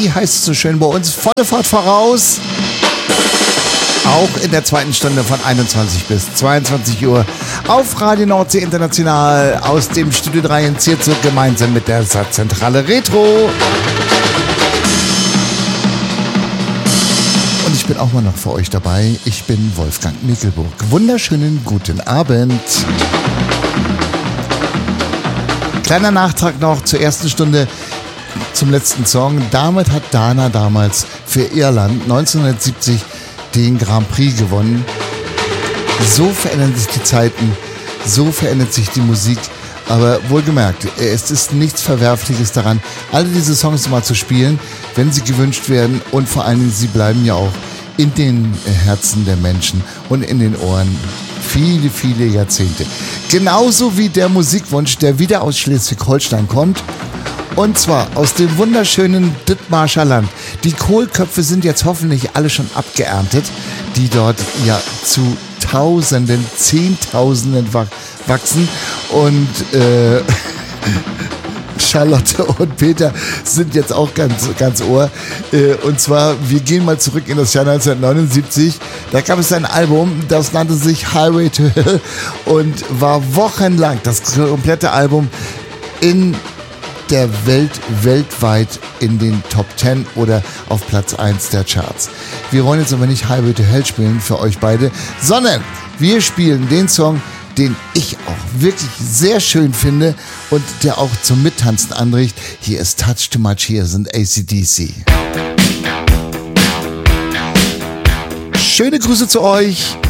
wie heißt es so schön bei uns, volle Fahrt voraus. Auch in der zweiten Stunde von 21 bis 22 Uhr auf Radio Nordsee International aus dem Studio 3 in Zierzug gemeinsam mit der Satzzentrale Retro. Und ich bin auch mal noch für euch dabei. Ich bin Wolfgang Mickelburg. Wunderschönen guten Abend. Kleiner Nachtrag noch zur ersten Stunde, zum letzten Song. Damit hat Dana damals für Irland 1970 den Grand Prix gewonnen. So verändern sich die Zeiten, so verändert sich die Musik. Aber wohlgemerkt, es ist nichts Verwerfliches daran, alle diese Songs mal zu spielen, wenn sie gewünscht werden. Und vor allen Dingen, sie bleiben ja auch in den Herzen der Menschen und in den Ohren viele, viele Jahrzehnte. Genauso wie der Musikwunsch, der wieder aus Schleswig-Holstein kommt. Und zwar aus dem wunderschönen Dithmarscher Land. Die Kohlköpfe sind jetzt hoffentlich alle schon abgeerntet, die dort ja zu Tausenden, Zehntausenden wachsen. Und Charlotte und Peter sind jetzt auch ganz Ohr. Und zwar, wir gehen mal zurück in das Jahr 1979. Da gab es ein Album, das nannte sich Highway to Hell und war wochenlang das komplette Album in der weltweit in den Top 10 oder auf Platz 1 der Charts. Wir wollen jetzt aber nicht Highway to Hell spielen für euch beide, sondern wir spielen den Song, den ich auch wirklich sehr schön finde und der auch zum Mittanzen anregt. Hier ist Touch Too Much, hier sind AC/DC. Schöne Grüße zu euch.